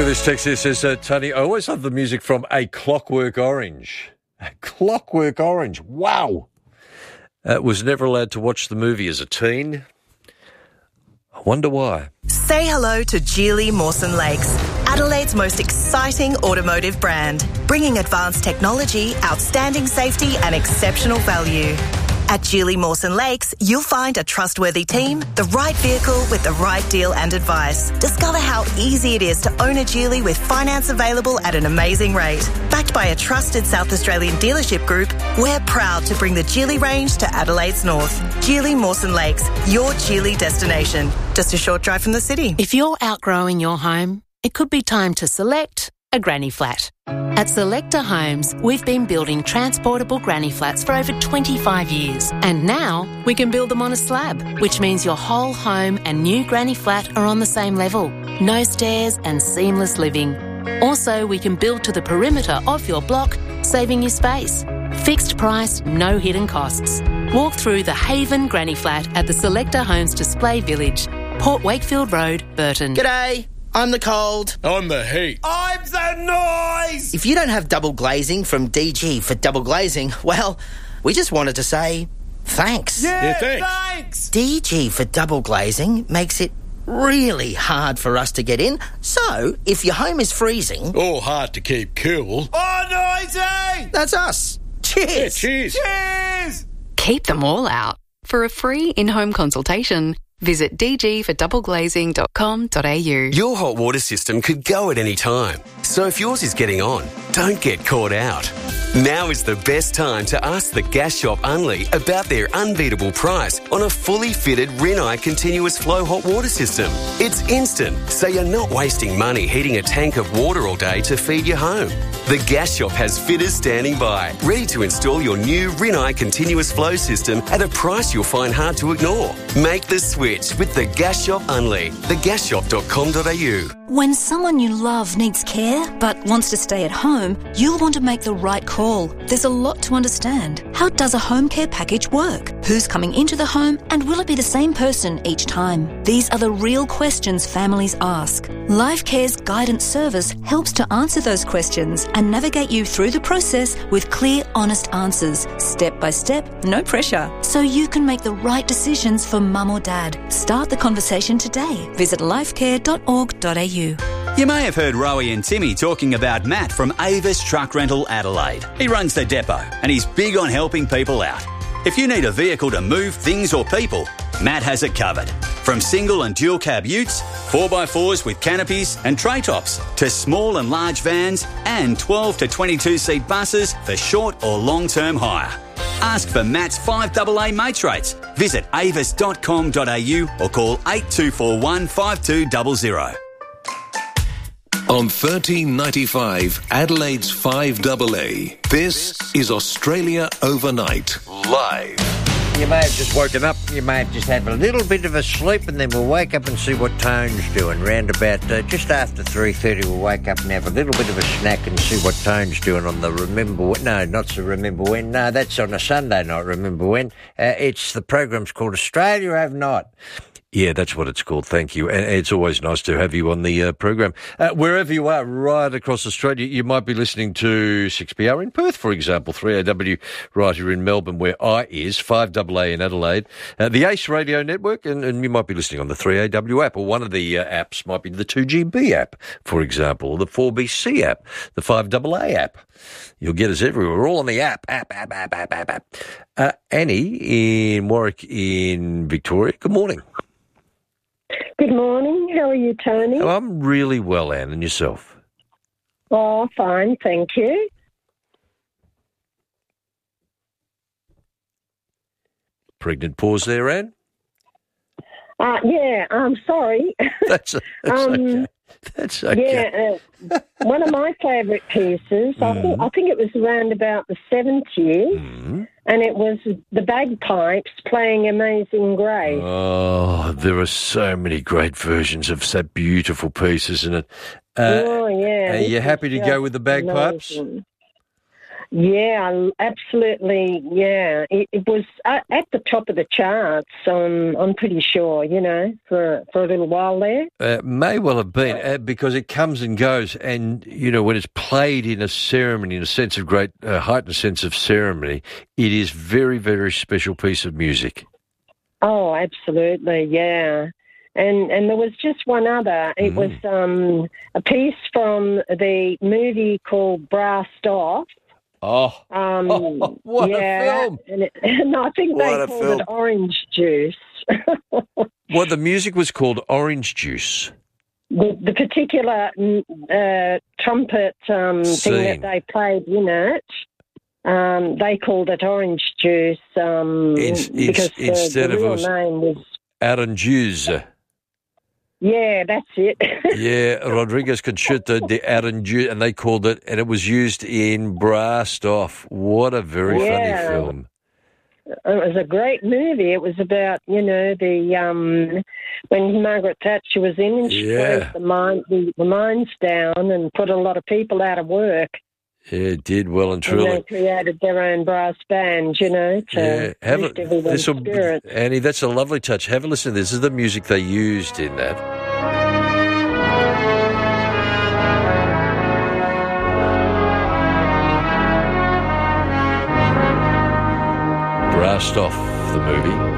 at this text here. Says, Tony, I always love the music from A Clockwork Orange. A Clockwork Orange. Wow. Was never allowed to watch the movie as a teen. I wonder why. Say hello to Geely Mawson Lakes, Adelaide's most exciting automotive brand, bringing advanced technology, outstanding safety and exceptional value. At Geely Mawson Lakes, you'll find a trustworthy team, the right vehicle with the right deal and advice. Discover how easy it is to own a Geely with finance available at an amazing rate. Backed by a trusted South Australian dealership group, we're proud to bring the Geely range to Adelaide's north. Geely Mawson Lakes, your Geely destination. Just a short drive from the city. If you're outgrowing your home, it could be time to select a granny flat. At Selector Homes, we've been building transportable granny flats for over 25 years. And now we can build them on a slab, which means your whole home and new granny flat are on the same level. No stairs and seamless living. Also, we can build to the perimeter of your block, saving you space. Fixed price, no hidden costs. Walk through the Haven Granny Flat at the Selector Homes Display Village, Port Wakefield Road, Burton. G'day. I'm the cold. I'm the heat. I'm the noise! If you don't have double glazing from DG for double glazing, well, we just wanted to say thanks. Yeah, thanks. DG for double glazing makes it really hard for us to get in. So, if your home is freezing... Or hard to keep cool. Oh, noisy! That's us. Cheers. Yeah, cheers. Cheers! Keep them all out. For a free in-home consultation, visit dgfordoubleglazing.com.au. Your hot water system could go at any time. So if yours is getting on, don't get caught out. Now is the best time to ask the gas shop Unley about their unbeatable price on a fully fitted Rinnai continuous flow hot water system. It's instant, so you're not wasting money heating a tank of water all day to feed your home. The gas shop has fitters standing by, ready to install your new Rinnai continuous flow system at a price you'll find hard to ignore. Make the switch with the gas shop Unley, thegasshop.com.au. When someone you love needs care but wants to stay at home, you'll want to make the right call. There's a lot to understand. How does a home care package work? Who's coming into the home and will it be the same person each time? These are the real questions families ask. LifeCare's guidance service helps to answer those questions and navigate you through the process with clear, honest answers, step by step, no pressure, so you can make the right decisions for mum or dad. Start the conversation today. Visit lifecare.org.au. You may have heard Rowie and Timmy talking about Matt from Avis Truck Rental Adelaide. He runs the depot and he's big on helping people out. If you need a vehicle to move things or people, Matt has it covered. From single and dual cab utes, 4x4s with canopies and tray tops, to small and large vans and 12 to 22 seat buses for short or long-term hire. Ask for Matt's 5AA mates rates. Visit avis.com.au or call 8241 5200. On 1395, Adelaide's 5AA, this is Australia Overnight, live. You may have just woken up, you may have just had a little bit of a sleep, and then we'll wake up and see what Tone's doing. Round about just after 3:30, we'll wake up and have a little bit of a snack and see what Tone's doing on the Remember When. No, that's on a Sunday night, Remember When. It's the program's called Australia Overnight. Yeah, that's what it's called. Thank you. And it's always nice to have you on the program. Wherever you are, right across Australia, you might be listening to 6PR in Perth, for example, 3AW right here in Melbourne, where I is, 5AA in Adelaide, the ACE Radio Network, and you might be listening on the 3AW app, or one of the apps might be the 2GB app, for example, or the 4BC app, the 5AA app. You'll get us everywhere. We're all on the app. Annie in Warwick in Victoria, good morning. Good morning. How are you, Tony? Oh, I'm really well, Anne, and yourself? Oh, fine, thank you. Pregnant pause there, Anne? Yeah, I'm sorry. That's okay. That's okay. Yeah, one of my favourite pieces, I think it was around about the 70s, and it was the bagpipes playing Amazing Grace. Oh, there are so many great versions of that beautiful piece, isn't it? Oh, yeah. Are you happy to go with the bagpipes? Amazing. Yeah, absolutely. Yeah, it was at the top of the charts. I'm pretty sure. For a little while there. May well have been because it comes and goes, and when it's played in a ceremony, in a sense of great heightened sense of ceremony, it is very, very special piece of music. Oh, absolutely. Yeah. And there was just one other. It was a piece from the movie called Brassed Off. What a film! And I think they called it Orange Juice. Well, the music was called Orange Juice. The particular trumpet thing that they played in it, they called it Orange Juice because instead the of real name was Orange Juice. Yeah, that's it. Yeah, Rodriguez Concerto de Orange Juice, and they called it, and it was used in Brassed Off. What a very funny film. It was a great movie. It was about, the when Margaret Thatcher was in and she closed the mines down and put a lot of people out of work. Yeah, it did well and truly. And they created their own brass band, to lift everyone's spirits. Annie, that's a lovely touch. Have a listen to this. This is the music they used in that. Brassed Off, the movie.